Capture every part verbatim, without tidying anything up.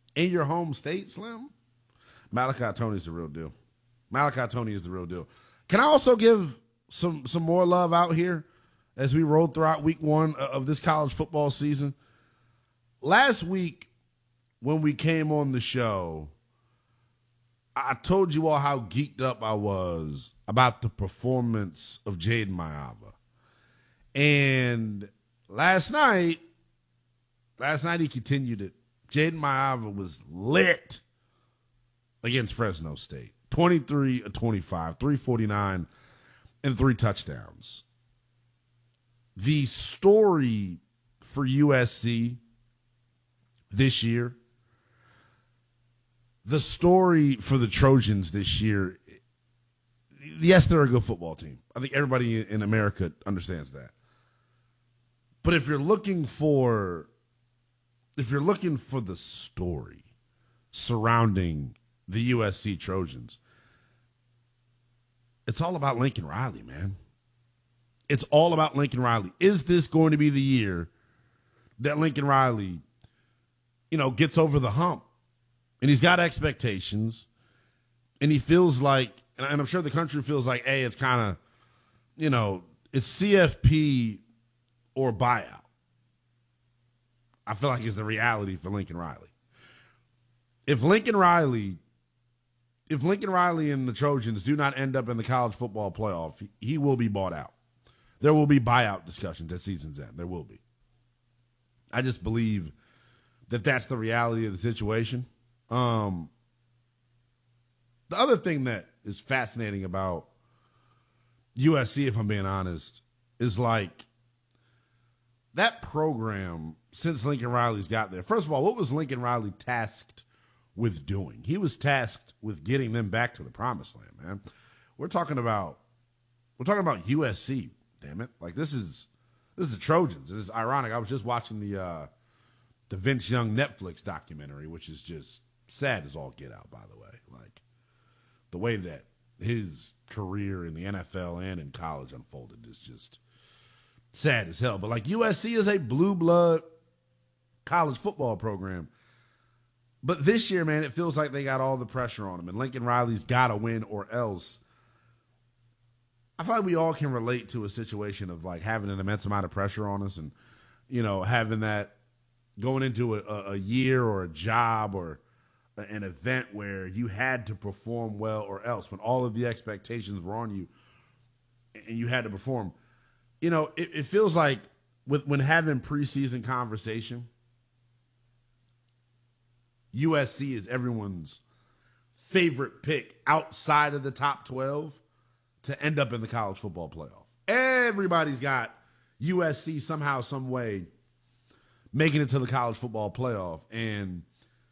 in your home state, Slim, Malachi Tony's the real deal. Malachi Tony is the real deal. Can I also give some some more love out here as we roll throughout week one of this college football season? Last week, when we came on the show, I told you all how geeked up I was about the performance of Jayden Maiava. And last night, last night he continued it. Jayden Maiava was lit against Fresno State. twenty-three of twenty-five, three forty-nine, and three touchdowns. The story for U S C this year, the story for the Trojans this year, yes, they're a good football team. I think everybody in America understands that. But if you're looking for, if you're looking for the story surrounding the U S C Trojans, it's all about Lincoln Riley, man. It's all about Lincoln Riley. Is this going to be the year that Lincoln Riley, you know, gets over the hump? And he's got expectations, and he feels like, and I'm sure the country feels like, hey, it's kind of, you know, it's C F P or buyout. I feel like it's the reality for Lincoln Riley. If Lincoln Riley, if Lincoln Riley and the Trojans do not end up in the college football playoff, he, he will be bought out. There will be buyout discussions at season's end. There will be. I just believe that that's the reality of the situation. Um, the other thing that is fascinating about U S C, if I'm being honest, is like that program since Lincoln Riley's got there. First of all, what was Lincoln Riley tasked with doing? He was tasked with getting them back to the promised land, man. We're talking about we're talking about U S C, damn it. Like this is this is the Trojans. It is ironic. I was just watching the uh, the Vince Young Netflix documentary, which is just sad as all get out, by the way. Like the way that his career in the N F L and in college unfolded is just sad as hell. But like U S C is a blue blood college football program. But this year, man, it feels like they got all the pressure on them. And Lincoln Riley's got to win or else. I feel like we all can relate to a situation of like having an immense amount of pressure on us and, you know, having that going into a, a year or a job or an event where you had to perform well or else when all of the expectations were on you and you had to perform. You know, it, it feels like with when having preseason conversation, U S C is everyone's favorite pick outside of the top twelve to end up in the college football playoff. Everybody's got U S C somehow, some way making it to the college football playoff. And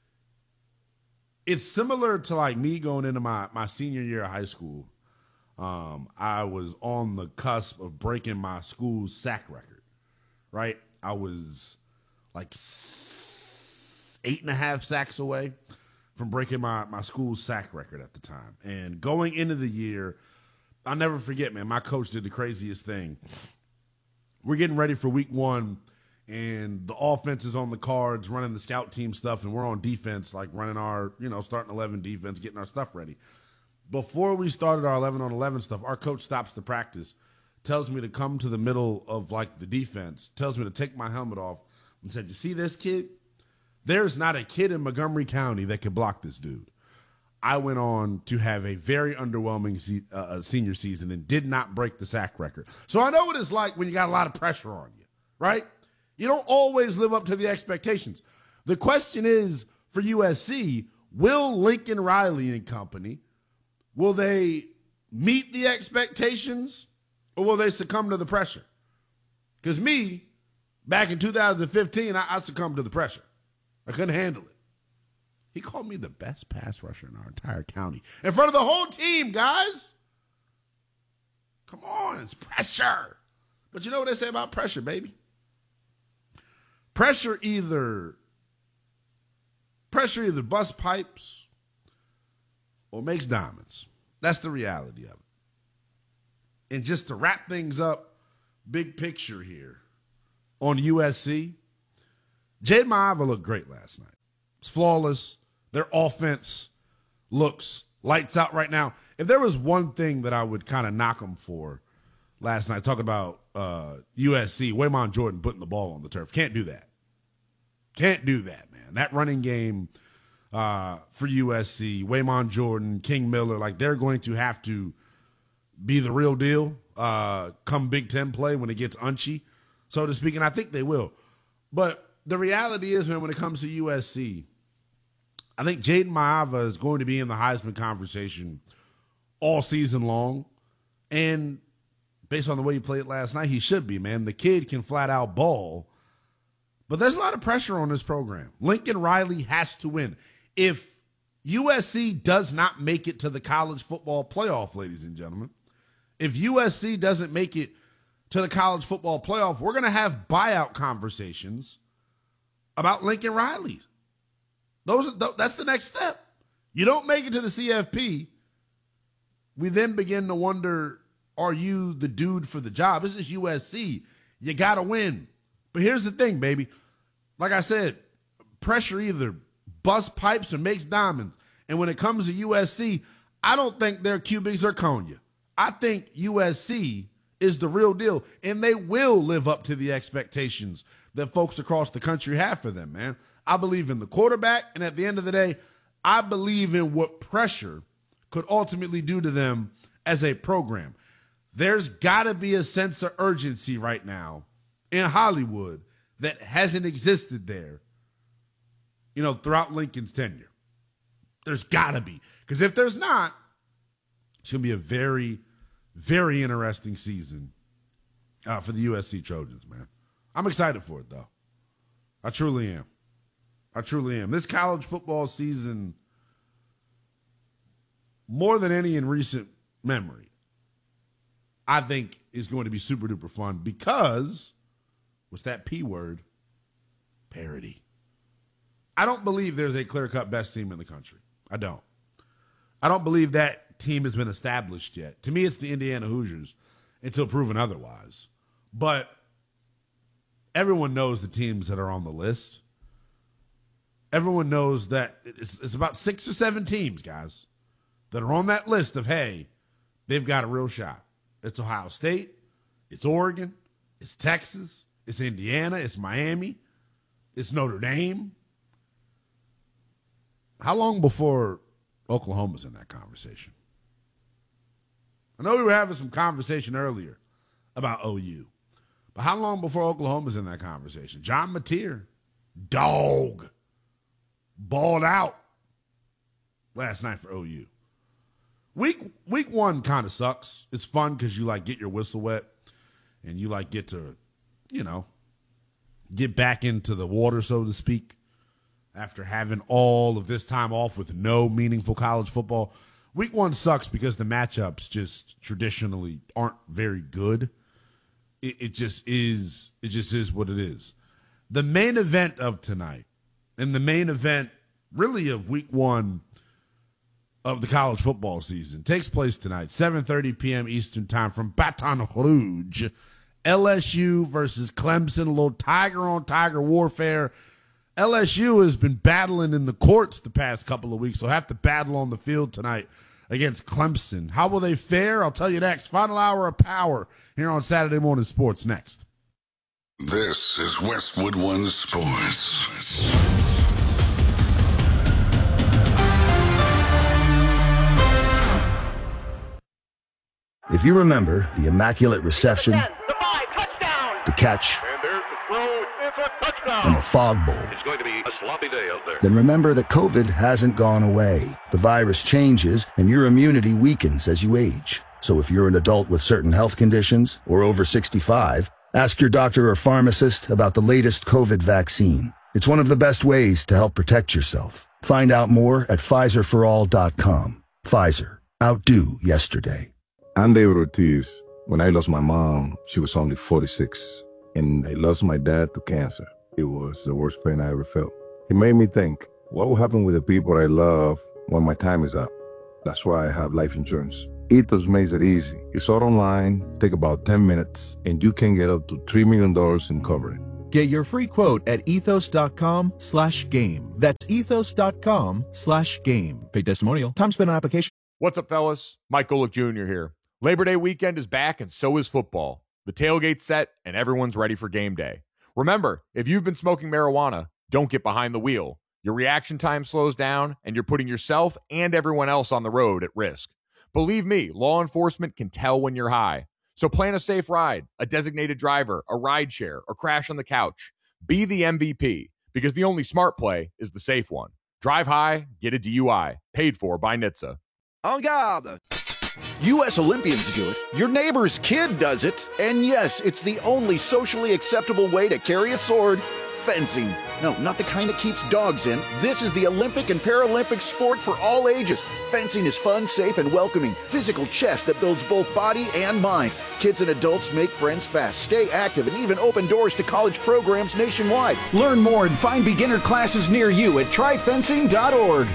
it's similar to like me going into my, my senior year of high school. Um, I was on the cusp of breaking my school's sack record, right? I was like eight and a half sacks away from breaking my, my school's sack record at the time. And going into the year, I'll never forget, man, my coach did the craziest thing. We're getting ready for week one, and the offense is on the cards, running the scout team stuff, and we're on defense, like running our, you know, starting eleven defense, getting our stuff ready. Before we started our eleven on eleven stuff, our coach stops the practice, tells me to come to the middle of, like, the defense, tells me to take my helmet off, and said, you see this kid? There's not a kid in Montgomery County that could block this dude. I went on to have a very underwhelming se- uh, senior season and did not break the sack record. So I know what it's like when you got a lot of pressure on you, right? You don't always live up to the expectations. The question is, for U S C, will Lincoln Riley and company, will they meet the expectations or will they succumb to the pressure? Because me, back in two thousand fifteen, I, I succumbed to the pressure. I couldn't handle it. He called me the best pass rusher in our entire county. In front of the whole team, guys. Come on, it's pressure. But you know what they say about pressure, baby? Pressure either, pressure either busts pipes or makes diamonds. That's the reality of it. And just to wrap things up, big picture here on U S C, Jayden Maiava looked great last night. It's flawless. Their offense looks lights out right now. If there was one thing that I would kind of knock them for last night, talking about uh, U S C, Waymon Jordan putting the ball on the turf. Can't do that. Can't do that, man. That running game uh, for U S C, Waymon Jordan, King Miller, like they're going to have to be the real deal uh, come Big Ten play when it gets unchy, so to speak, and I think they will. But the reality is, man, when it comes to U S C, I think Jaden Maava is going to be in the Heisman conversation all season long. And based on the way he played last night, he should be, man. The kid can flat out ball. But there's a lot of pressure on this program. Lincoln Riley has to win. If U S C does not make it to the college football playoff, ladies and gentlemen, if U S C doesn't make it to the college football playoff, we're going to have buyout conversations about Lincoln Riley. Those are, that's the next step. You don't make it to the C F P, we then begin to wonder, are you the dude for the job? This is U S C. You got to win. But here's the thing, baby. Like I said, pressure either busts pipes or makes diamonds. And when it comes to U S C, I don't think their cubic zirconia. I think U S C is the real deal, and they will live up to the expectations that folks across the country have for them, man. I believe in the quarterback, and at the end of the day, I believe in what pressure could ultimately do to them as a program. There's got to be a sense of urgency right now in Hollywood that hasn't existed there, you know, throughout Lincoln's tenure. There's got to be. Because if there's not, it's going to be a very, very interesting season uh, for the U S C Trojans, man. I'm excited for it, though. I truly am. I truly am. This college football season, more than any in recent memory, I think is going to be super duper fun because, what's that P word? Parity. I don't believe there's a clear-cut best team in the country. I don't. I don't believe that team has been established yet. To me, it's the Indiana Hoosiers until proven otherwise. But everyone knows the teams that are on the list. Everyone knows that it's, it's about six or seven teams, guys, that are on that list of, hey, they've got a real shot. It's Ohio State, it's Oregon, it's Texas, it's Indiana, it's Miami, it's Notre Dame. How long before Oklahoma's in that conversation? I know we were having some conversation earlier about O U, but how long before Oklahoma's in that conversation? John Mateer, dog, balled out last night for O U. Week week one kind of sucks. It's fun because you like get your whistle wet and you like get to, you know, get back into the water, so to speak, after having all of this time off with no meaningful college football. Week one sucks because the matchups just traditionally aren't very good. It, it just is. It just is what it is. The main event of tonight, and the main event really of week one of the college football season, takes place tonight, seven thirty p.m. Eastern time from Baton Rouge. L S U versus Clemson, a little tiger-on-tiger warfare. L S U has been battling in the courts the past couple of weeks, so have to battle on the field tonight against Clemson. How will they fare? I'll tell you next. Final hour of power here on Saturday Morning Sports next. This is Westwood One Sports. If you remember the Immaculate Reception, the five, touchdown, the catch, and there's the throw, it's a touchdown, and the Fog Bowl, it's going to be a sloppy day out there. then remember that COVID hasn't gone away. The virus changes, and your immunity weakens as you age. So if you're an adult with certain health conditions or over sixty-five, ask your doctor or pharmacist about the latest COVID vaccine. It's one of the best ways to help protect yourself. Find out more at Pfizer for all dot com. Pfizer. Outdo yesterday. I'm David Ortiz. When I lost my mom, she was only forty-six. And I lost my dad to cancer. It was the worst pain I ever felt. It made me think, what will happen with the people I love when my time is up? That's why I have life insurance. Ethos makes it easy. It's all online, take about ten minutes, and you can get up to three million dollars in coverage. Get your free quote at ethos.com slash game. That's ethos.com slash game. Paid testimonial. Time spent on application. What's up, fellas? Mike Golick Junior here. Labor Day weekend is back, and so is football. The tailgate's set, and everyone's ready for game day. Remember, if you've been smoking marijuana, don't get behind the wheel. Your reaction time slows down, and you're putting yourself and everyone else on the road at risk. Believe me, law enforcement can tell when you're high. So plan a safe ride, a designated driver, a ride share, or crash on the couch. Be the M V P, because the only smart play is the safe one. Drive high, get a D U I. Paid for by N H T S A. En garde! U S Olympians do it, your neighbor's kid does it, and yes, it's the only socially acceptable way to carry a sword, fencing. No, not the kind that keeps dogs in. This is the Olympic and Paralympic sport for all ages. Fencing is fun, safe, and welcoming. Physical chess that builds both body and mind. Kids and adults make friends fast, stay active, and even open doors to college programs nationwide. Learn more and find beginner classes near you at try fencing dot org.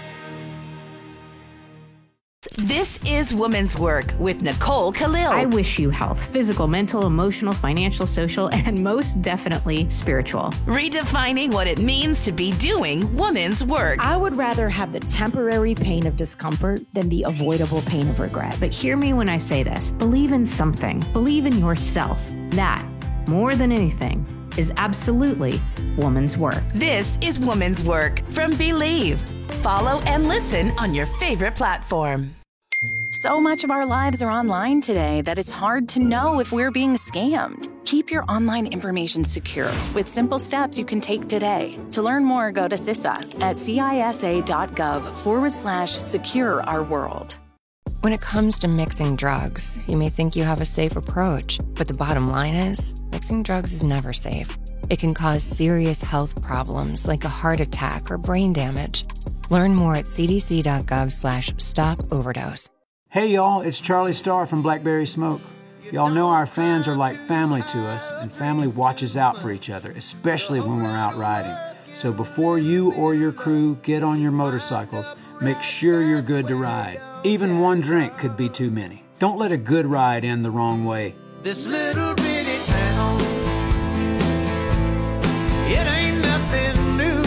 This is Women's Work with Nicole Khalil. I wish you health, physical, mental, emotional, financial, social, and most definitely spiritual. Redefining what it means to be doing women's work. I would rather have the temporary pain of discomfort than the avoidable pain of regret. But hear me when I say this. Believe in something. Believe in yourself. That, more than anything, is absolutely woman's work. This is Woman's Work from Believe. Follow and listen on your favorite platform. So much of our lives are online today that it's hard to know if we're being scammed. Keep your online information secure with simple steps you can take today. To learn more, go to C I S A at cisa.gov forward slash secure our world. When it comes to mixing drugs, you may think you have a safe approach, but the bottom line is, mixing drugs is never safe. It can cause serious health problems like a heart attack or brain damage. Learn more at cdc.gov slash stop overdose. Hey y'all, it's Charlie Starr from Blackberry Smoke. Y'all know our fans are like family to us, and family watches out for each other, especially when we're out riding. So before you or your crew get on your motorcycles, make sure you're good to ride. Even one drink could be too many. Don't let a good ride end the wrong way. This little bitty town, it ain't nothing new.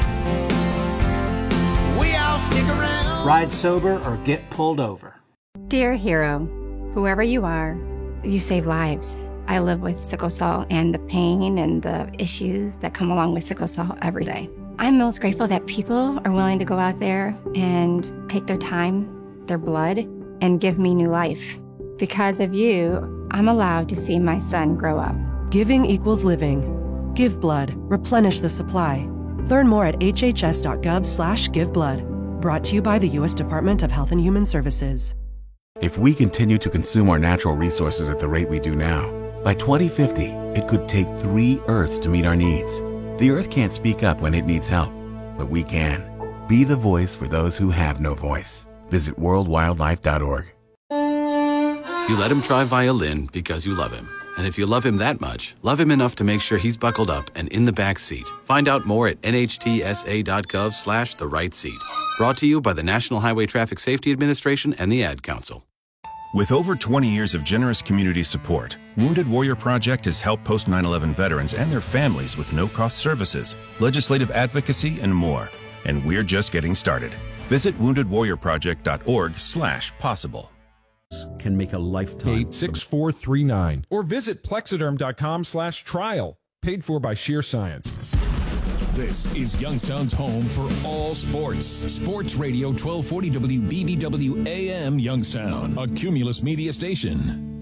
We all stick around. Ride sober or get pulled over. Dear hero, whoever you are, you save lives. I live with sickle cell and the pain and the issues that come along with sickle cell every day. I'm most grateful that people are willing to go out there and take their time, their blood, and give me new life. Because of you, I'm allowed to see my son grow up. Giving equals living. Give blood. Replenish the supply. Learn more at hhs.gov slash give blood. Brought to you by the U S Department of Health and Human Services. If we continue to consume our natural resources at the rate we do now, by twenty fifty, it could take three Earths to meet our needs. The Earth can't speak up when it needs help, but we can. Be the voice for those who have no voice. Visit world wildlife dot org. You let him try violin because you love him. And if you love him that much, love him enough to make sure he's buckled up and in the back seat. Find out more at nhtsa.gov slash the right seat. Brought to you by the National Highway Traffic Safety Administration and the Ad Council. With over twenty years of generous community support, Wounded Warrior Project has helped post nine eleven veterans and their families with no-cost services, legislative advocacy, and more. And we're just getting started. Visit wounded warrior project dot org slash possible. Can make a lifetime. eight six four three nine or visit plexiderm.com slash trial. Paid for by Sheer Science. This is Youngstown's home for all sports. Sports Radio twelve forty W B B W A M Youngstown, a Cumulus media station.